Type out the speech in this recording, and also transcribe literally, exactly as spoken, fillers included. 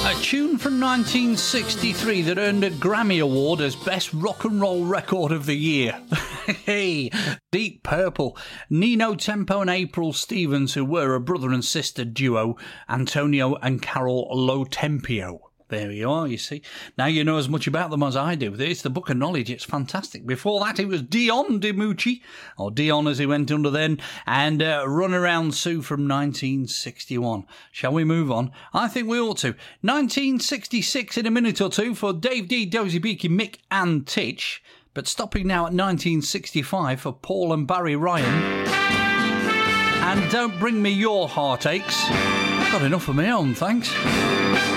A tune from nineteen sixty-three that earned a Grammy Award as Best Rock and Roll Record of the Year. Hey, Deep Purple. Nino Tempo and April Stevens, who were a brother and sister duo, Antonio and Carol Lo Tempio. There you are, you see. Now you know as much about them as I do. It's the Book of Knowledge. It's fantastic. Before that, it was Dion DiMucci, or Dion as he went under then, and uh, Run Around Sue from nineteen sixty-one. Shall we move on? I think we ought to. nineteen sixty-six in a minute or two for Dave D, Dozy Beaky, Mick and Titch. But stopping now at nineteen sixty-five for Paul and Barry Ryan. And Don't Bring Me Your Heartaches. I've got enough of my own, thanks.